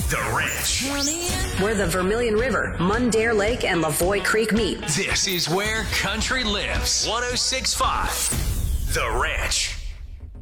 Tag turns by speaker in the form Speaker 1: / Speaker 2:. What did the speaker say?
Speaker 1: The Ranch.
Speaker 2: Where the Vermilion River, Mundare Lake, and Lavoie Creek meet.
Speaker 1: This is where country lives. 106.5 The Ranch.